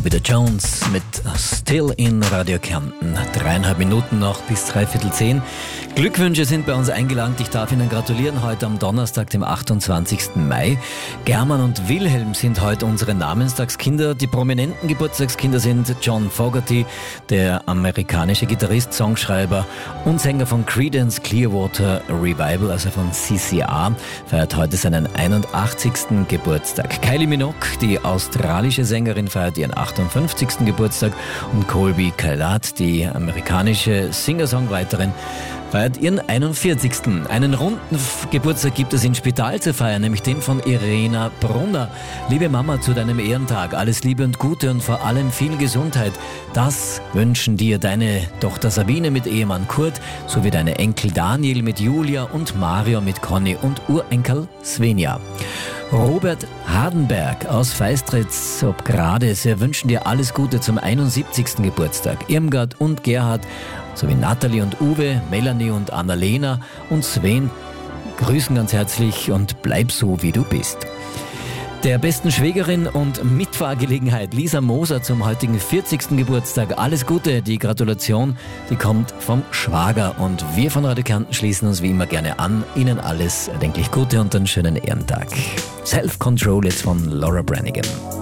Jupiter Jones mit Still in Radio Kärnten. 3,5 Minuten noch bis 9:45. Glückwünsche sind bei uns eingelangt. Ich darf Ihnen gratulieren heute am Donnerstag, dem 28. Mai. German und Wilhelm sind heute unsere Namenstagskinder. Die prominenten Geburtstagskinder sind John Fogerty, der amerikanische Gitarrist, Songschreiber und Sänger von Creedence Clearwater Revival, also von CCR, feiert heute seinen 81. Geburtstag. Kylie Minogue, die australische Sängerin, feiert ihren 58. Geburtstag und Colby Kylat, die amerikanische Singer-Songwriterin, feiert ihren 41. Einen runden Geburtstag gibt es in Spital zu feiern, nämlich den von Irena Brunner. Liebe Mama, zu deinem Ehrentag alles Liebe und Gute und vor allem viel Gesundheit. Das wünschen dir deine Tochter Sabine mit Ehemann Kurt, sowie deine Enkel Daniel mit Julia und Mario mit Conny und Urenkel Svenja. Robert Hardenberg aus Feistritz ob Grades, wir wünschen dir alles Gute zum 71. Geburtstag. Irmgard und Gerhard sowie Nathalie und Uwe, Melanie und Annalena und Sven grüßen ganz herzlich und bleib so, wie du bist. Der besten Schwägerin und Mitfahrgelegenheit Lisa Moser zum heutigen 40. Geburtstag. Alles Gute, die Gratulation, die kommt vom Schwager und wir von Radio Kärnten schließen uns wie immer gerne an. Ihnen alles erdenklich Gute und einen schönen Ehrentag. Self-Control jetzt von Laura Branigan.